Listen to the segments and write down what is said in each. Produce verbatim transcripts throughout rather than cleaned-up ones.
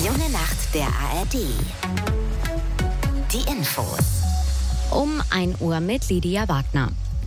junge Nacht der A R D. Die Infos. Um ein Uhr mit Lydia Wagner.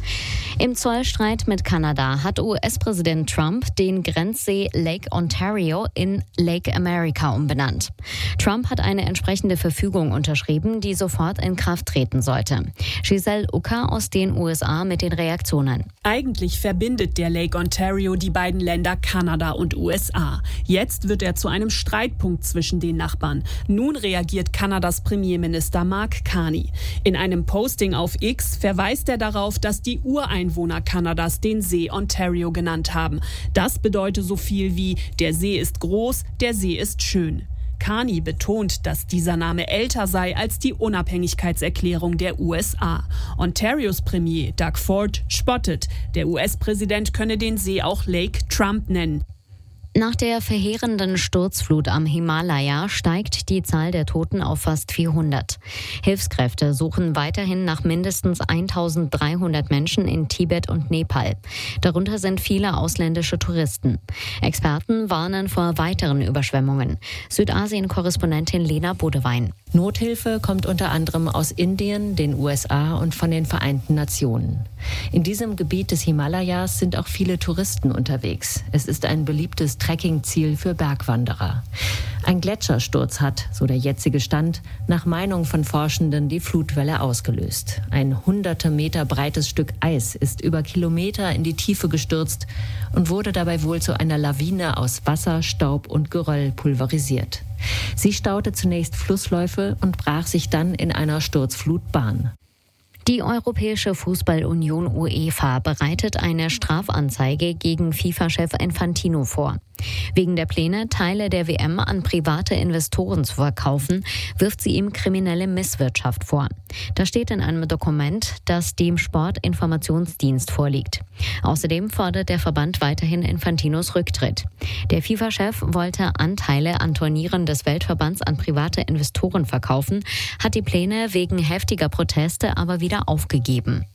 Im Zollstreit mit Kanada hat U S-Präsident Trump den Grenzsee Lake Ontario in Lake America umbenannt. Trump hat eine entsprechende Verfügung unterschrieben, die sofort in Kraft treten sollte. Giselle Ucker aus den U S A mit den Reaktionen. Eigentlich verbindet der Lake Ontario die beiden Länder Kanada und U S A. Jetzt wird er zu einem Streitpunkt zwischen den Nachbarn. Nun reagiert Kanadas Premierminister Mark Carney. In einem Posting auf X verweist er darauf, dass die Ureinwohner Kanadas den See Ontario genannt haben. Das bedeutet so viel wie: der See ist groß, der See ist schön. Carney betont, dass dieser Name älter sei als die Unabhängigkeitserklärung der U S A. Ontarios Premier Doug Ford spottet, der U S-Präsident könne den See auch Lake Trump nennen. Nach der verheerenden Sturzflut am Himalaya steigt die Zahl der Toten auf fast vierhundert. Hilfskräfte suchen weiterhin nach mindestens eintausenddreihundert Menschen in Tibet und Nepal. Darunter sind viele ausländische Touristen. Experten warnen vor weiteren Überschwemmungen. Südasien-Korrespondentin Lena Bodewein. Nothilfe kommt unter anderem aus Indien, den U S A und von den Vereinten Nationen. In diesem Gebiet des Himalayas sind auch viele Touristen unterwegs. Es ist ein beliebtes Trekkingziel für Bergwanderer. Ein Gletschersturz hat, so der jetzige Stand, nach Meinung von Forschenden die Flutwelle ausgelöst. Ein hunderte Meter breites Stück Eis ist über Kilometer in die Tiefe gestürzt und wurde dabei wohl zu einer Lawine aus Wasser, Staub und Geröll pulverisiert. Sie staute zunächst Flussläufe und brach sich dann in einer Sturzflut Bahn. Die Europäische Fußballunion UEFA bereitet eine Strafanzeige gegen FIFA-Chef Infantino vor. Wegen der Pläne, Teile der W M an private Investoren zu verkaufen, wirft sie ihm kriminelle Misswirtschaft vor. Das steht in einem Dokument, das dem Sportinformationsdienst vorliegt. Außerdem fordert der Verband weiterhin Infantinos Rücktritt. Der FIFA-Chef wollte Anteile an Turnieren des Weltverbands an private Investoren verkaufen, hat die Pläne wegen heftiger Proteste aber wieder aufgegeben.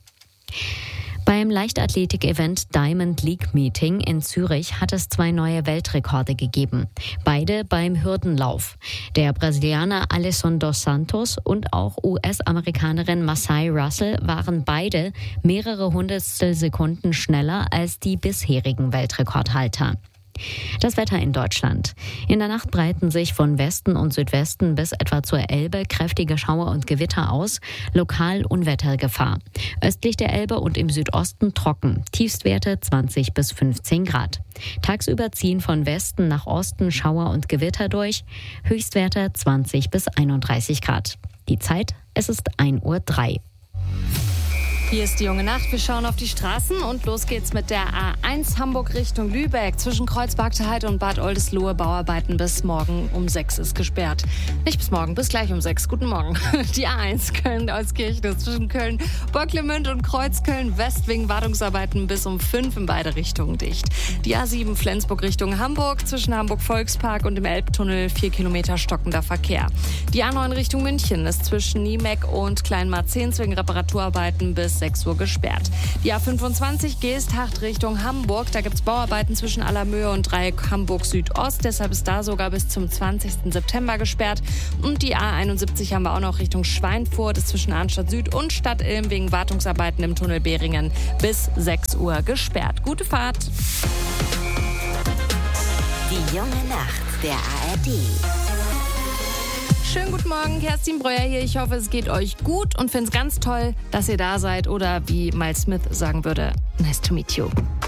Beim Leichtathletik-Event Diamond League Meeting in Zürich hat es zwei neue Weltrekorde gegeben. Beide beim Hürdenlauf. Der Brasilianer Alisson dos Santos und auch U S-Amerikanerin Masai Russell waren beide mehrere Hundertstel Sekunden schneller als die bisherigen Weltrekordhalter. Das Wetter in Deutschland. In der Nacht breiten sich von Westen und Südwesten bis etwa zur Elbe kräftige Schauer und Gewitter aus, lokal Unwettergefahr. Östlich der Elbe und im Südosten trocken, Tiefstwerte zwanzig bis fünfzehn Grad. Tagsüber ziehen von Westen nach Osten Schauer und Gewitter durch, Höchstwerte zwanzig bis einunddreißig Grad. Die Zeit, es ist ein Uhr drei. Hier ist die junge Nacht. Wir schauen auf die Straßen und los geht's mit der A eins Hamburg Richtung Lübeck. Zwischen Kreuzberg-Heide und Bad Oldesloe Bauarbeiten bis morgen um sechs ist gesperrt. Nicht bis morgen, bis gleich um sechs. Guten Morgen. Die A eins Köln-Euskirchen ist zwischen Köln-Bocklemünd und Kreuzköln-West wegen Wartungsarbeiten bis um fünf in beide Richtungen dicht. Die A sieben Flensburg Richtung Hamburg zwischen Hamburg-Volkspark und dem Elbtunnel vier Kilometer stockender Verkehr. Die A neun Richtung München ist zwischen Niemeck und Kleinmarzehns wegen Reparaturarbeiten bis sechs Uhr gesperrt. Die A fünfundzwanzig Geesthacht Richtung Hamburg. Da gibt es Bauarbeiten zwischen Allermöhe und Dreieck Hamburg Südost. Deshalb ist da sogar bis zum zwanzigsten September gesperrt. Und die A einundsiebzig haben wir auch noch Richtung Schweinfurt. Ist zwischen Arnstadt Süd und Stadt Ilm wegen Wartungsarbeiten im Tunnel Behringen bis sechs Uhr gesperrt. Gute Fahrt. Die junge Nacht der A R D. Schönen guten Morgen, Kerstin Breuer hier. Ich hoffe, es geht euch gut und finde es ganz toll, dass ihr da seid. Oder wie Miles Smith sagen würde, nice to meet you.